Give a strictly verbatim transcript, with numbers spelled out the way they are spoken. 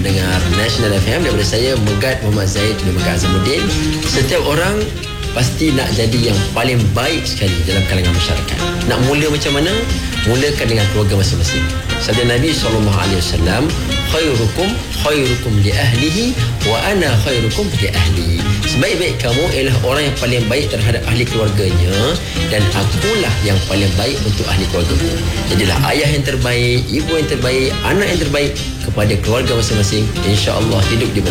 pendengar National F M. Daripada saya Megat Muhammad Zaid bin Megat Azamuddin. Setiap orang pasti nak jadi yang paling baik sekali dalam kalangan masyarakat. Nak mula macam mana? Mulakan dengan keluarga masing-masing. Sabda Nabi sallallahu alaihi wasallam, khairukum khairukum li ahlihi wa ana khairukum li ahli. Sebaik-baik kamu ialah orang yang paling baik terhadap ahli keluarganya, dan akulah yang paling baik untuk ahli keluargaku. Jadilah ayah yang terbaik, ibu yang terbaik, anak yang terbaik kepada keluarga masing-masing. InsyaAllah hidup di